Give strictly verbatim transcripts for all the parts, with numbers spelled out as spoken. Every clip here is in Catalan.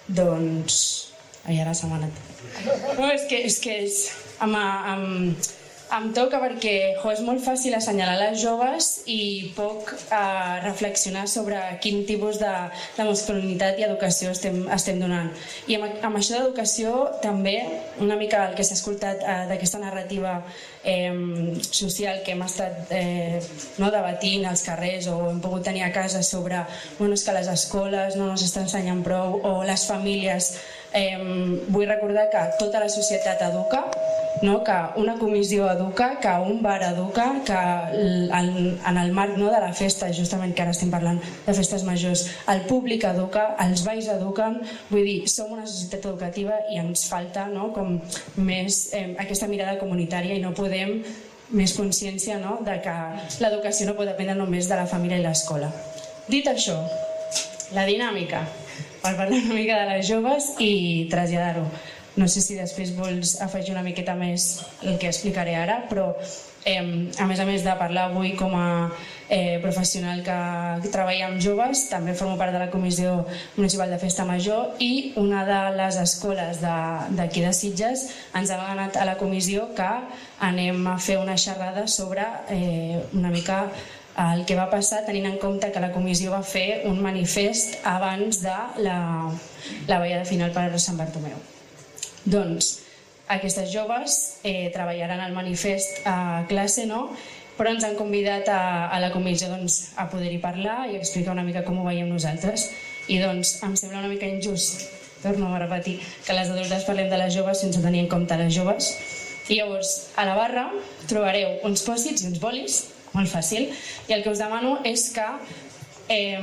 Doncs... Ai, ara s'ha manat. No, és que és... que és... Amb, amb, em toca perquè jo, és molt fàcil assenyalar les joves i poc eh, reflexionar sobre quin tipus de, de masculinitat i educació estem, estem donant. I amb, amb això d'educació també una mica el que s'ha escoltat eh, d'aquesta narrativa eh, social que hem estat eh, no, debatint als carrers o hem pogut tenir a casa sobre bueno, és que les escoles no ens estan ensenyant prou o les famílies. Eh, vull recordar que tota la societat educa, no? Que una comissió educa, que un bar educa, que en, en el marc no, de la festa, justament que ara estem parlant de festes majors, el públic educa, els balls eduquen, vull dir, som una societat educativa i ens falta no, com més eh, aquesta mirada comunitària i no podem més consciència no, de que l'educació no pot dependre només de la família i l'escola. Dit això, la dinàmica, per parlar una mica de les joves i traslladar-ho. No sé si després vols afegir una miqueta més el que explicaré ara, però eh, a més a més de parlar avui com a eh, professional que treballa amb joves, també formo part de la Comissió Municipal de Festa Major i una de les escoles d'aquí de, de Sitges ens ha demanat a la comissió que anem a fer una xerrada sobre eh, una mica el que va passar tenint en compte que la comissió va fer un manifest abans de la, la ballada final per a Sant Bartomeu. Doncs aquestes joves eh, treballaran el manifest a classe, no? Però ens han convidat a, a la comissió doncs, a poder-hi parlar i explicar una mica com ho veiem nosaltres. I doncs em sembla una mica injust, torno a repetir, que les adultes parlem de les joves sense tenir en compte les joves. I llavors a la barra trobareu uns pòssits i uns bolis, molt fàcil, i el que us demano és que eh,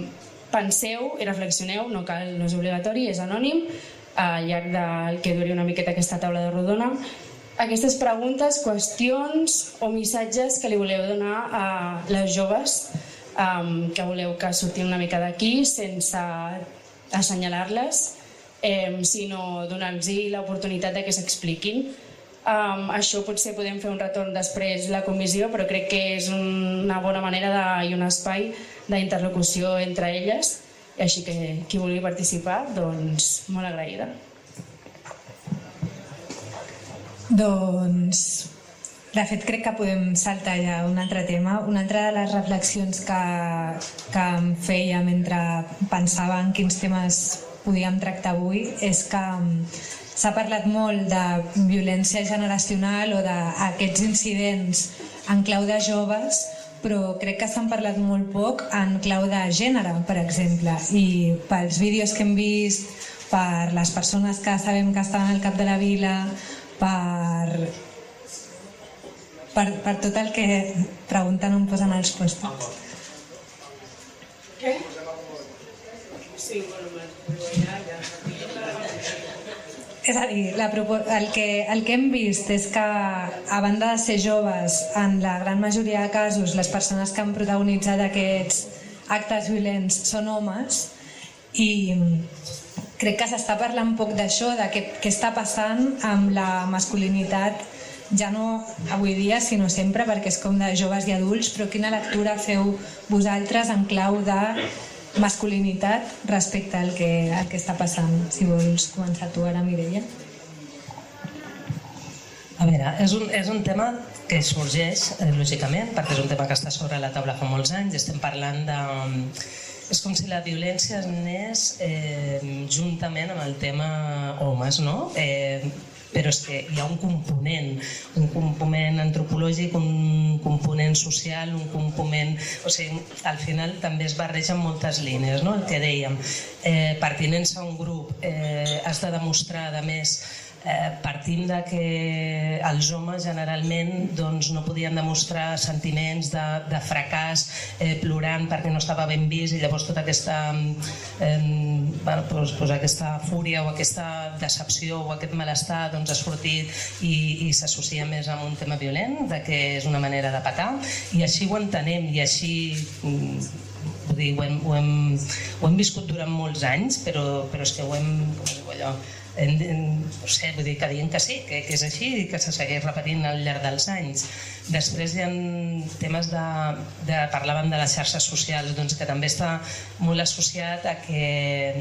penseu i reflexioneu, no cal, no és obligatori, és anònim, al llarg del que duri una miqueta aquesta taula de rodona, aquestes preguntes, qüestions o missatges que li voleu donar a les joves um, que voleu que surtin una mica d'aquí sense assenyalar-les, eh, sinó donar-los l'oportunitat de que s'expliquin. Um, això potser podem fer un retorn després la comissió, però crec que és una bona manera de, i un espai d'interlocució entre elles. Així que qui vulgui participar, doncs molt agraïda. Doncs, de fet, crec que podem saltar ja a un altre tema. Una altra de les reflexions que, que em feia mentre pensava en quins temes podíem tractar avui és que s'ha parlat molt de violència generacional o d'aquests incidents en clau de joves, però crec que s'han parlat molt poc en clau de gènere, per exemple, i pels vídeos que hem vist, per les persones que sabem que estaven al cap de la vila, per, per, per tot el que pregunten on posen els pòstits. Què? Sí, bueno, ja, ja. És a dir, la, el, que, el que hem vist és que, a banda de ser joves, en la gran majoria de casos, les persones que han protagonitzat aquests actes violents són homes i crec que s'està parlant poc d'això, de què, què està passant amb la masculinitat, ja no avui dia, sinó sempre, perquè és com de joves i adults, però quina lectura feu vosaltres en clau de masculinitat respecte al que, al que està passant? Si vols començar tu ara, Mireia. A veure, és un, és un tema que sorgeix, eh, lògicament, perquè és un tema que està sobre la taula fa molts anys. Estem parlant de... És com si la violència anés eh, juntament amb el tema homes, no? Eh, però és que hi ha un component, un component antropològic, un component social, un component... O sigui, al final també es barregen moltes línies, no? El que dèiem, eh, pertinença a un grup, eh, has de demostrar, a més, eh, partint de que els homes generalment doncs, no podien demostrar sentiments de, de fracàs, eh, plorant perquè no estava ben vist, i llavors tota aquesta, eh, bueno, doncs, doncs aquesta fúria o aquesta decepció o aquest malestar doncs, ha sortit i, i s'associa més amb un tema violent, de que és una manera de petar, i així ho entenem, i així vull dir, ho, hem, ho, hem, ho hem viscut durant molts anys, però, però és que ho hem, com es diu allò, En, en, no sé, vull dir que dient que sí, que, que és així i que se segueix repetint al llarg dels anys. Després hi ha temes de, de parlàvem de les xarxes socials, doncs que també està molt associat a que